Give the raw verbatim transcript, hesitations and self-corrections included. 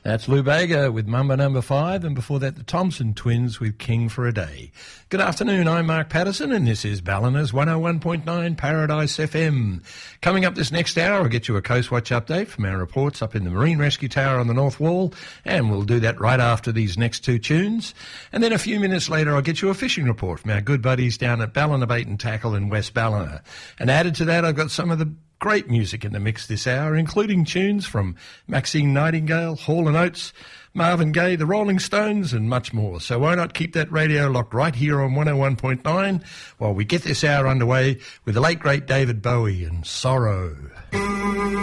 That's Lou Bega with Mumba Number Five, and before that the Thompson Twins with King for a Day. Good afternoon, I'm Mark Patterson, and this is Ballina's one oh one point nine Paradise F M. Coming up this next hour, I'll get you a Coast Watch update from our reports up in the Marine Rescue Tower on the North Wall, and we'll do that right after these next two tunes. And then a few minutes later, I'll get you a fishing report from our good buddies down at Ballina Bait and Tackle in West Ballina. And added to that, I've got some of the great music in the mix this hour, including tunes from Maxine Nightingale, Hall and Oates, Marvin Gaye, the Rolling Stones, and much more. So why not keep that radio locked right here on one oh one point nine while we get this hour underway with the late, great David Bowie and Sorrow.